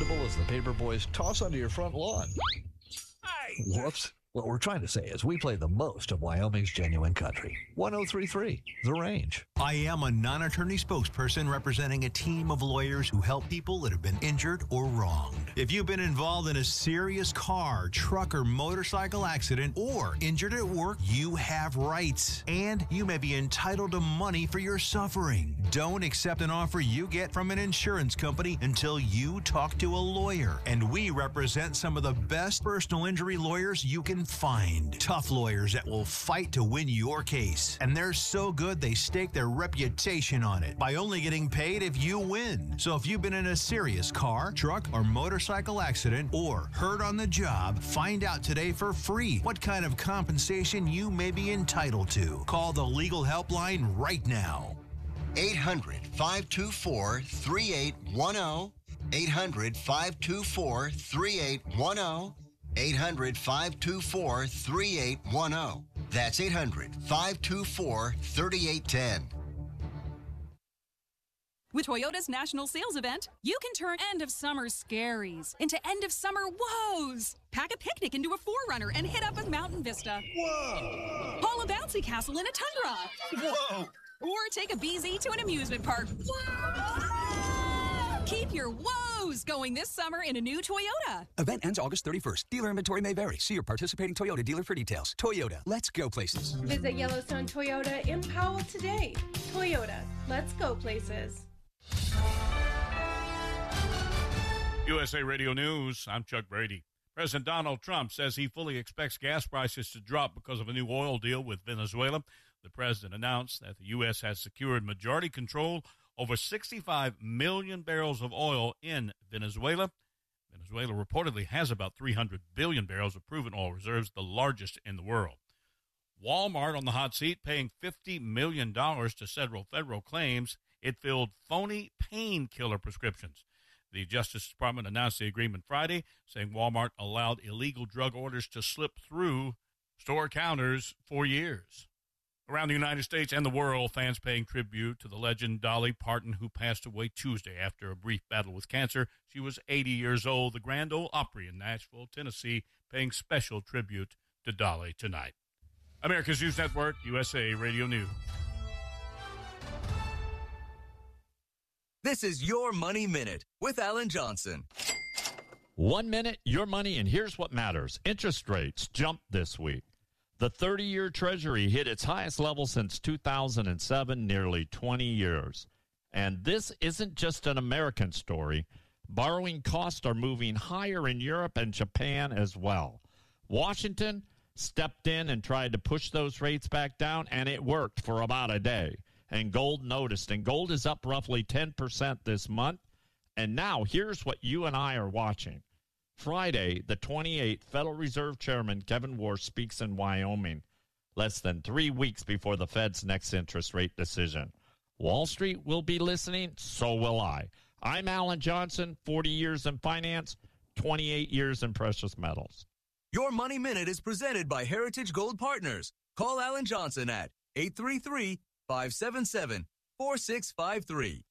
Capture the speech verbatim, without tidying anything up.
dependable as the paper boys toss onto your front lawn. Whoops. What we're trying to say is we play the most of Wyoming's genuine country. one oh three point three, The Range. I am a non-attorney spokesperson representing a team of lawyers who help people that have been injured or wronged. If you've been involved in a serious car, truck, or motorcycle accident or injured at work, you have rights. And you may be entitled to money for your suffering. Don't accept an offer you get from an insurance company until you talk to a lawyer. And we represent some of the best personal injury lawyers you can find. Tough lawyers that will fight to win your case. And they're so good they stake their reputation on it by only getting paid if you win. So if you've been in a serious car, truck, or motorcycle accident or hurt on the job, find out today for free what kind of compensation you may be entitled to. Call the legal helpline right now. eight hundred, five two four, three eight one zero. eight hundred, five two four, three eight one zero. eight hundred, five two four, three eight one zero. That's eight hundred, five two four, three eight one zero. With Toyota's national sales event, you can turn end-of-summer scaries into end-of-summer woes. Pack a picnic into a four runner and hit up a mountain vista. Whoa! Haul a bouncy castle in a tundra. Whoa! Or take a B Z to an amusement park. Whoa! Keep your woes going this summer in a new Toyota. Event ends August thirty-first. Dealer inventory may vary. See your participating Toyota dealer for details. Toyota, let's go places. Visit Yellowstone Toyota in Powell today. Toyota, let's go places. U S A Radio News, I'm Chuck Brady. President Donald Trump says he fully expects gas prices to drop because of a new oil deal with Venezuela. The president announced that the U S has secured majority control over sixty-five million barrels of oil in Venezuela. Venezuela reportedly has about three hundred billion barrels of proven oil reserves, the largest in the world. Walmart on the hot seat, paying fifty million dollars to settle federal claims it filled phony painkiller prescriptions. The Justice Department announced the agreement Friday, saying Walmart allowed illegal drug orders to slip through store counters for years. Around the United States and the world, fans paying tribute to the legend Dolly Parton, who passed away Tuesday after a brief battle with cancer. She was eighty years old. The Grand Ole Opry in Nashville, Tennessee, paying special tribute to Dolly tonight. America's News Network, U S A Radio News. This is Your Money Minute with Alan Johnson. One minute, your money, and here's what matters. Interest rates jumped this week. The thirty-year Treasury hit its highest level since two thousand seven, nearly twenty years. And this isn't just an American story. Borrowing costs are moving higher in Europe and Japan as well. Washington stepped in and tried to push those rates back down, and it worked for about a day. And gold noticed, and gold is up roughly ten percent this month. And now here's what you and I are watching. Friday, the twenty-eighth, Federal Reserve Chairman Kevin Warsh speaks in Wyoming, less than three weeks before the Fed's next interest rate decision. Wall Street will be listening, so will I. I'm Alan Johnson, forty years in finance, twenty-eight years in precious metals. Your Money Minute is presented by Heritage Gold Partners. Call Alan Johnson at eight three three, five seven seven, four six five three.